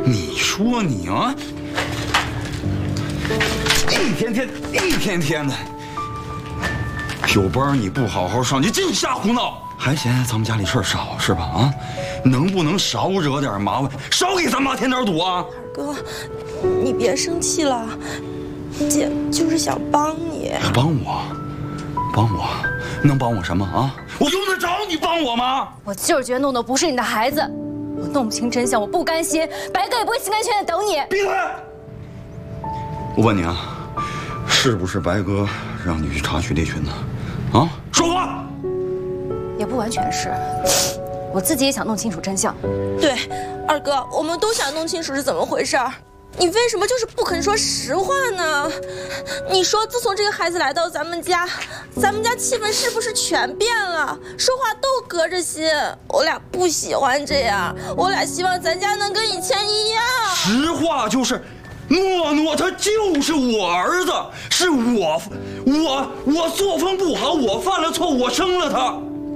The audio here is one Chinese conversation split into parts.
你说你啊，一天天的，有班你不好好上，你净瞎胡闹，还嫌咱们家里事儿少是吧？啊，能不能少惹点麻烦，少给咱妈添点堵啊？ 二哥，你别生气了，姐就是想帮你。 帮我，能帮我什么啊？我用得着你帮我吗？ 我就是觉得诺诺不是你的孩子，我弄不清真相，我不甘心，白哥也不会心甘情愿等你。 闭嘴！我问你啊，是不是白哥让你去查许立群的？啊，说话！ 也不完全是，我自己也想弄清楚真相。 对，二哥，我们都想弄清楚是怎么回事儿。你为什么就是不肯说实话呢？你说，自从这个孩子来到咱们家气氛是不是全变了？说话都隔着心。我俩不喜欢这样，我俩希望咱家能跟以前一样。 实话就是，诺诺他就是我儿子，是我作风不好，我犯了错，我生了他。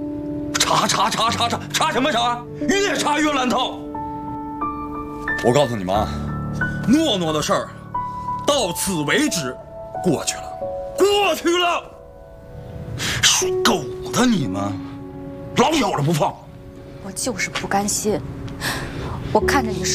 查什么查？越查越烂透。我告诉你们啊，诺诺的事儿到此为止，过去了。属狗的你们，老咬着不放。 我就是不甘心，我看着你